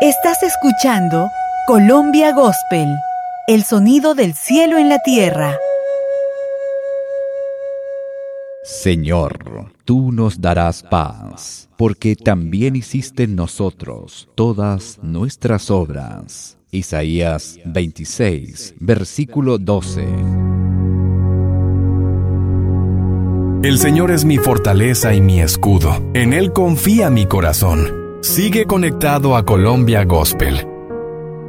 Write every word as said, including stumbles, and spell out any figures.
Estás escuchando Colombia Gospel, el sonido del cielo en la tierra. Señor, tú nos darás paz, porque también hiciste en nosotros todas nuestras obras. Isaías veintiséis, versículo doce. El Señor es mi fortaleza y mi escudo. En Él confía mi corazón. Sigue conectado a Colombia Gospel